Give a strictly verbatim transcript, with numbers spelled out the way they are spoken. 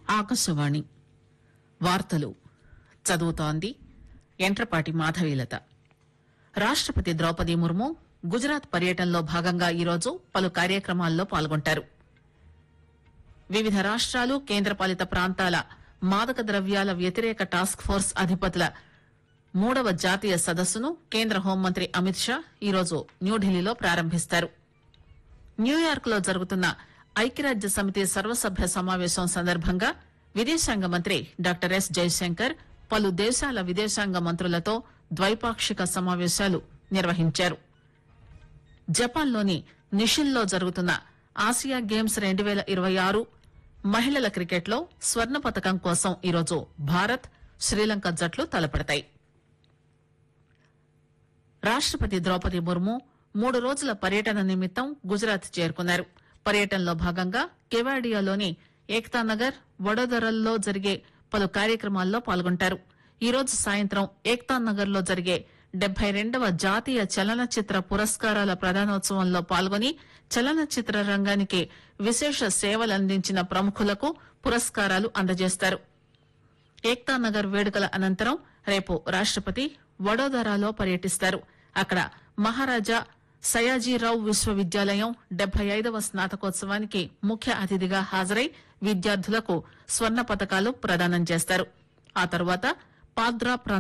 ఆకాశవాణి వార్తలు చదువుతోంది ఎంట్రపాటి మాధవీలత. రాష్టపతి ద్రౌపది ముర్ము గుజరాత్ పర్యటనలో భాగంగా ఈరోజు పలు కార్యక్రమాల్లో పాల్గొంటారు. వివిధ రాష్టాలు కేంద్రపాలిత ప్రాంతాల మాదక ద్రవ్యాల వ్యతిరేక టాస్క్ ఫోర్స్ అధిపతుల మూడవ జాతీయ సదస్సును కేంద్ర హోంమంత్రి అమిత్ షా ఈరోజు న్యూఢిల్లీలో ప్రారంభిస్తారు. న్యూయార్క్ లో జరుగుతున్న ఐక్యరాజ్య సమితి సర్వసభ్య సమావేశం సందర్భంగా విదేశాంగ మంత్రి డాక్టర్ ఎస్ జైశంకర్ పలు దేశాల విదేశాంగ మంత్రులతో ద్వైపాక్షిక సమావేశాలు నిర్వహించారు. జపాన్లోని నిషిన్లో జరుగుతున్న ఆసియా గేమ్స్ రెండు పేల ఇరవై ఆరు మహిళల క్రికెట్లో స్వర్ణ పతకం కోసం ఈరోజు భారత్ శ్రీలంక జట్లు తలపడతాయి. రాష్టపతి ద్రౌపది ముర్ము మూడు రోజుల పర్యటన నిమిత్తం గుజరాత్ చేరుకున్నారు. పర్యటనలో భాగంగా కెవాడియాలోని ఏక్తానగర్, వడోదరల్లో జరిగే పలు కార్యక్రమాల్లో పాల్గొంటారు. ఈరోజు సాయంత్రం ఏక్తానగర్ లో జరిగే డెబ్బై రెండవ జాతీయ చలనచిత్ర పురస్కారాల ప్రదానోత్సవంలో పాల్గొని చలనచిత్ర రంగానికి విశేష సేవలందించిన ప్రముఖులకు పురస్కారాలు అందజేస్తారు. ఏక్తానగర్ వేడుకల అనంతరం రేపు రాష్టపతి వడోదరాలో పర్యటిస్తారు. అక్కడ మహారాజా సయాజీరావు విశ్వవిద్యాలయం డెబ్బై ఐదవ స్నాతకోత్సవానికి ముఖ్య అతిథిగా హాజరై విద్యార్థులకు స్వర్ణ పతకాలు ప్రదానం చేస్తారు. ఆ తర్వాత పాద్రా